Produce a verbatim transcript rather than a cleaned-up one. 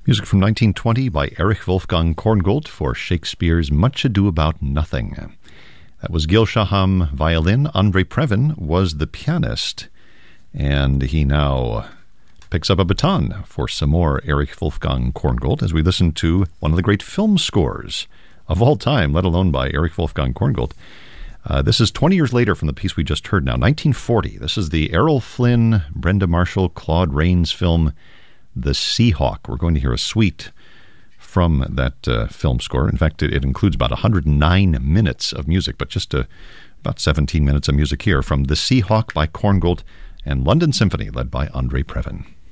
Music from nineteen twenty by Erich Wolfgang Korngold for Shakespeare's Much Ado About Nothing. That was Gil Shaham violin. Andre Previn was the pianist. And he now picks up a baton for some more Erich Wolfgang Korngold as we listen to one of the great film scores of all time, let alone by Erich Wolfgang Korngold. Uh, this is twenty years later from the piece we just heard now, nineteen forty. This is the Errol Flynn, Brenda Marshall, Claude Rains film, The Seahawk. We're going to hear a suite from that uh, film score. In fact, it, it includes about one hundred nine minutes of music, but just uh, about seventeen minutes of music here from The Seahawk by Korngold and London Symphony led by Andre Previn.